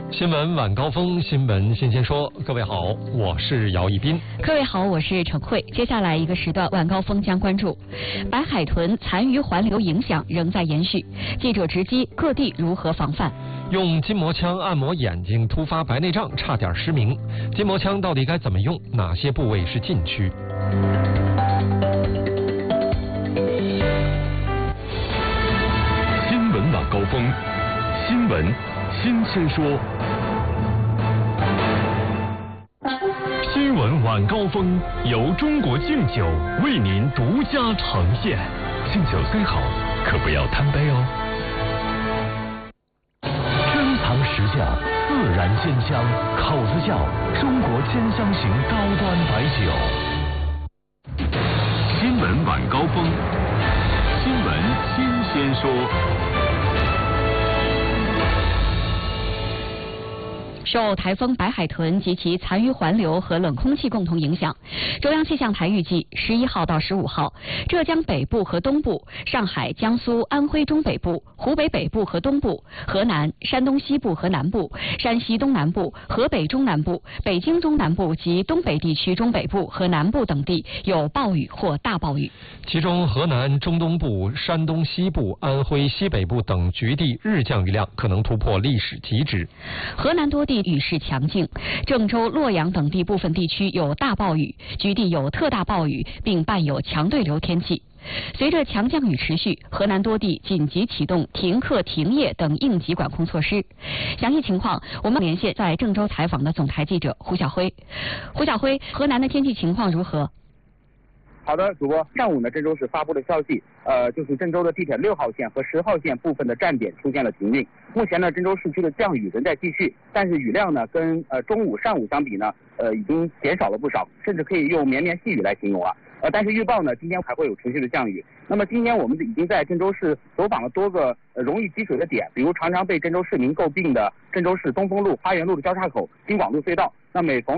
新闻晚高峰，新闻新鲜说。各位好，我是姚一斌。 各位好，我是陈慧。接下来一个时段晚高峰将关注白海豚残余环流影响仍在延续，记者直击各地如何防范。 用筋膜枪按摩眼睛突发白内障，差点失明。筋膜枪到底该怎么用？哪些部位是禁区？ 新闻晚高峰，新闻新鲜说。新闻晚高峰由中国敬酒为您独家呈现。敬酒虽好，可不要贪杯哦。珍藏石窖，自然鲜香，口子窖，中国10香型高端白酒。新闻晚高峰，新闻新鲜说。 受台风白海豚及其残余环流和冷空气共同影响，中央气象台预计11号到15号，浙江北部和东部、上海、江苏、安徽中北部、湖北北部和东部、河南、山东西部和南部、山西东南部、河北中南部、北京中南部及东北地区中北部和南部等地有暴雨或大暴雨。 其中河南中东部、山东西部、安徽西北部等局地日降雨量可能突破历史极值。 河南多地雨势强劲，郑州、洛阳等地部分地区有大暴雨，局地有特大暴雨，并伴有强对流天气。随着强降雨持续，河南多地紧急启动停课停业等应急管控措施。详细情况，我们连线在郑州采访的总台记者胡晓辉。胡晓辉，河南的天气情况如何？ 好的，主播，上午呢，郑州市发布的消息，就是郑州的地铁6号线和10号线部分的站点出现了停运。目前呢，郑州市区的降雨仍在继续，但是雨量呢，跟中午、上午相比呢，已经减少了不少，甚至可以用绵绵细雨来形容了。但是预报呢，今天还会有持续的降雨。那么今天我们已经在郑州市走访了多个容易积水的点，比如常常被郑州市民诟病的郑州市东风路、花园路的交叉口、京广路隧道。那每逢